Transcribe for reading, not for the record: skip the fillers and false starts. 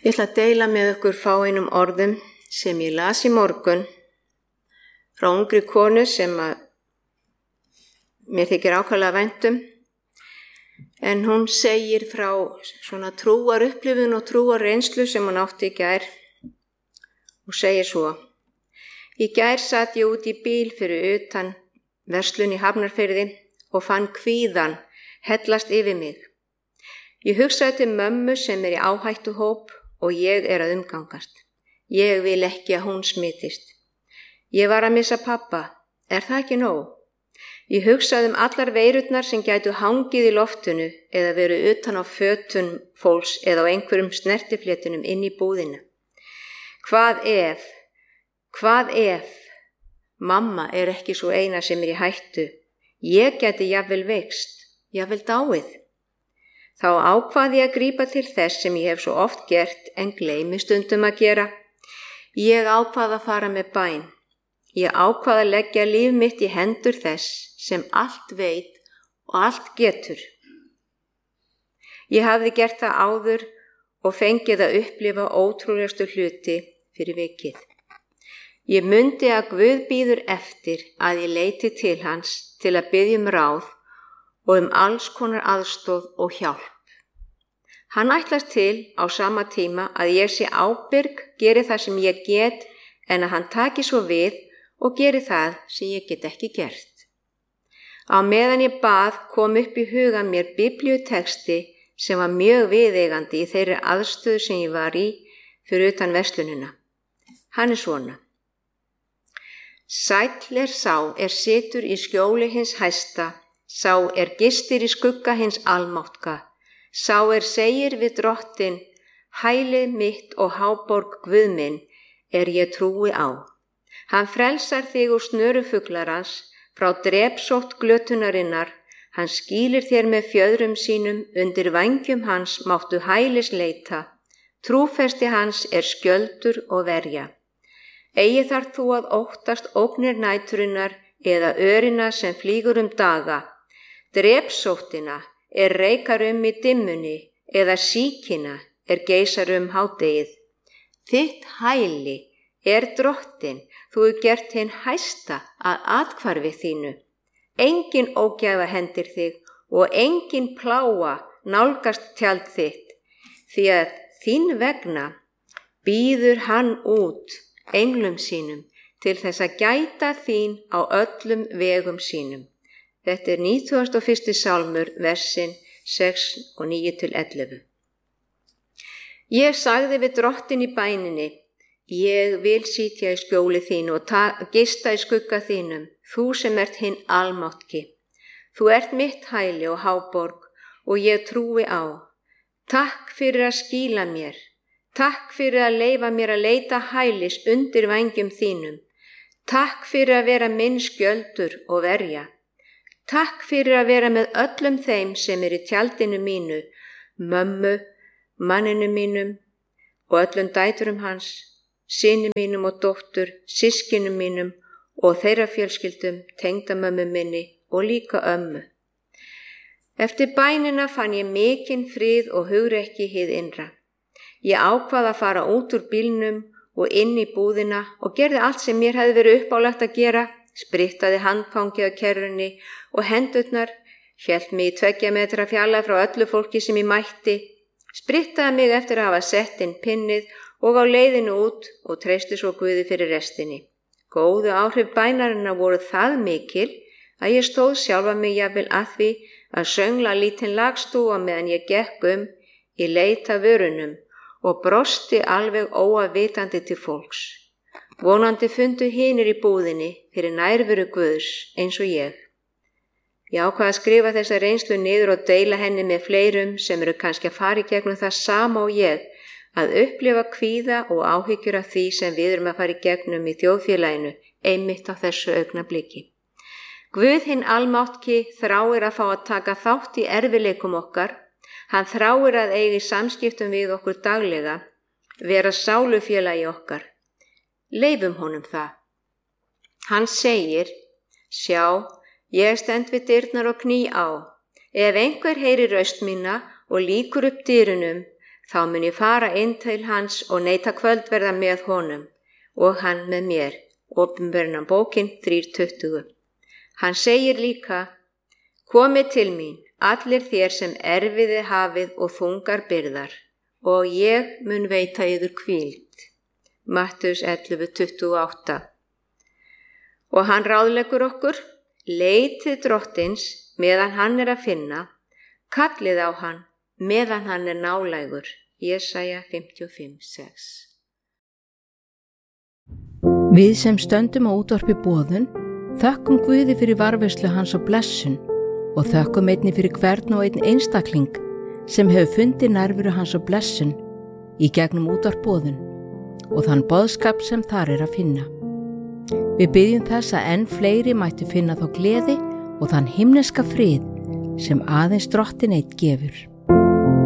Ég ætla að deila með ykkur fáeinum orðum sem ég las í morgun frá ungri konu sem mér þykir ákaflega vænt um. En hún segir frá svona trúar upplifun og trúar reynslu sem hún átti í gær og segir svo: Í gær sat ég út í bíl fyrir utan verslun í Hafnarfirði og fann kvíðan hellast yfir mig. Ég hugsaði til mömmu sem í áhættuhóp og ég að umgangast. Ég vil ekki að hún smitist. Ég var að missa pabba. Það ekki nóg? Ég hugsaði allar veirurnar sem gætu hangið í loftinu eða verið utan á fötum fólks eða á einhverjum snertifléttunum inn í búðina. Hvað ef mamma ekki svo eina sem í hættu? Ég gæti jafnvel veikst, jafnvel dáið. Þá ákvað ég að grípa til þess sem ég hef svo oft gert en gleymi stundum að gera. Ég ákvað að fara með bæn. Ég ákvað að leggja líf mitt í hendur þess sem allt veit og allt getur. Ég hafði gert það áður og fengið að upplifa ótrúlegustu hluti fyrir vikið. Ég mundi að Guð bíður eftir að ég leiti til hans til að biðja ráð og alls konar aðstoð og hjálp. Hann ætlast til á sama tíma að ég sé ábyrg, geri það sem ég get, en að hann taki svo við og geri það sem ég get ekki gert. Á meðan ég bað kom upp í huga mér biblíutexti sem var mjög viðeigandi í þeirri aðstöðu sem ég var í fyrir utan verslunina. Hann svona: Sæll sá situr í skjóli hins hæsta, sá gistir í skugga hins almáttka, sá segir við Drottinn, hælið mitt og háborg Guð minn ég trúi á. Hann frelsar þig úr snörufuglarans, frá drepsótt glötunarinnar, hann skýlir þér með fjöðrum sínum, undir vængjum hans máttu hælis leita, trúfesti hans skjöldur og verja. Eigi þarf þú að óttast ógnir næturinnar eða örina sem flýgur daga, drepsóttina reikar í dimmunni eða sýkina geisar hádegið. Þitt hæli Drottinn, þú gert hinn hæsta að athvarfi þínu. Engin ógæfa hendir þig og engin plága nálgast tjald þitt, því að þín vegna býður hann út englum sínum til þess að gæta þín á öllum vegum sínum. Þetta 91. sálmur, versin 6 og 9-11. Ég sagði við Drottinn í bæninni: Ég vil sitja í skjóli þínu og gista í skugga þínum, þú sem hinn almátki. Þú mitt hæli og háborg og ég trúi á. Takk fyrir að skýla mér. Takk fyrir að leyfa mér að leita hælis undir vængjum þínum. Takk fyrir að vera minn skjöldur og verja. Takk fyrir að vera með öllum þeim sem í tjaldinu mínu, mömmu, manninu mínum og öllum dæturum hans, syni mínum og dóttur, systkinum mínum og þeirra fjölskyldum, tengdamömmu minni og líka ömmu. Eftir bænina fann ég mikinn frið og hugrekki hið innra. Ég ákvað að fara út úr bílnum og inn í búðina og gerði allt sem mér hefði verið uppálagt að gera, sprittaði handfangið á kerrunni og hendurnar, hélt mig í 2 metra fjarlægð frá öllu fólki sem ég mætti, sprittaði mig eftir að hafa sett inn pinnið og á leiðinu út og treysti svo Guði fyrir restinni. Góðu áhrif bænarinnar voru það mikil að ég stóð sjálfa mig jafnvel að því að söngla lítinn lagstúfa meðan ég gekk í leit að vörunum og brosti alveg óavitandi til fólks. Vonandi fundu hinir í búðinni fyrir nærveru Guðs eins og ég. Ég ákvað að skrifa þessa reynslu niður og deila henni með fleirum sem kannski að fara í gegnum það sama og ég, að upplifa kvíða og áhyggjur af því sem við að fara í gegnum í þjóðfélaginu einmitt á þessu augnabliki. Guð hinn almátki þráir að fá að taka þátt í erfiðleikum okkar. Hann þráir að eiga í samskiptum við okkur daglega, vera sálufélagi okkar. Leifum honum það. Hann segir: Sjá, ég stend við dyrnar og kný á. Ef einhver heyrir raust mína og lýkur upp dyrunum, þá mun ég fara inn til hans og neita kvöldverða með honum og hann með mér. Opinberunarbókin 3:20. Hann segir líka: komið til mín, allir þér sem erfiði hafið og þungar byrðar, og ég mun veita yður hvíld. Mattheus 11:28. Og hann ráðleggur okkur: leitið drottins meðan hann er að finna, kallið á hann meðan hann er nálægur. Jesaja 55:6. Við sem stöndum á útvarpi Boðun þökkum Guði fyrir varðveislu hans og blessun og þökkum einnig fyrir hvern og einn einstakling sem hefur fundið nærveru hans og blessun í gegnum útvarp Boðun og þann boðskap sem þar er að finna. Við biðjum þess að enn fleiri mættu finna þá gleði og þann himneska frið sem aðeins Drottinn einn gefur.